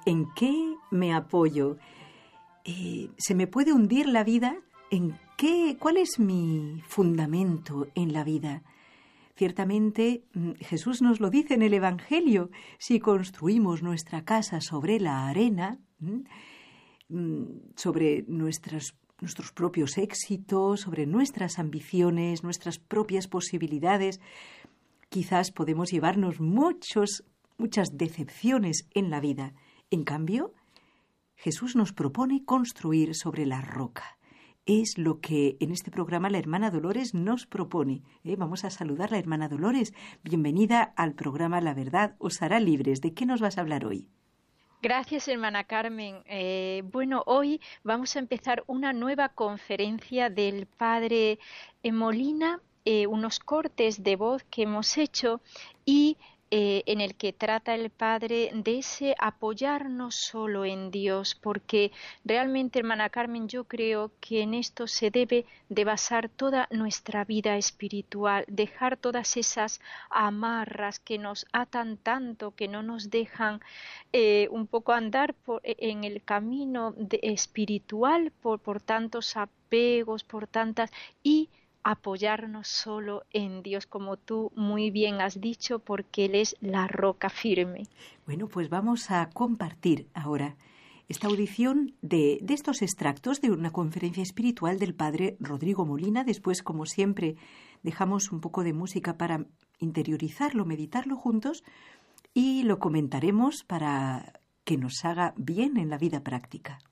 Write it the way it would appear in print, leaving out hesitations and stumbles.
¿En qué me apoyo? ¿Se me puede hundir la vida? ¿En qué? ¿Cuál es mi fundamento en la vida? Ciertamente, Jesús nos lo dice en el Evangelio. Si construimos nuestra casa sobre la arena, sobre nuestros propios éxitos, sobre nuestras ambiciones, nuestras propias posibilidades, quizás podemos llevarnos muchas decepciones en la vida. En cambio, Jesús nos propone construir sobre la roca. Es lo que en este programa la hermana Dolores nos propone. Vamos a saludar a la hermana Dolores. Bienvenida al programa La Verdad os hará libres. ¿De qué nos vas a hablar hoy? Gracias, hermana Carmen. Hoy vamos a empezar una nueva conferencia del padre Molina, unos cortes de voz que hemos hecho y en el que trata el Padre de ese apoyarnos solo en Dios, porque realmente, hermana Carmen, yo creo que en esto se debe de basar toda nuestra vida espiritual, dejar todas esas amarras que nos atan tanto, que no nos dejan un poco andar en el camino espiritual por tantos apegos, por tantas y apoyarnos solo en Dios, como tú muy bien has dicho, porque Él es la roca firme. Bueno, pues vamos a compartir ahora esta audición de estos extractos de una conferencia espiritual del padre Rodrigo Molina. Después, como siempre, dejamos un poco de música para interiorizarlo, meditarlo juntos y lo comentaremos para que nos haga bien en la vida práctica.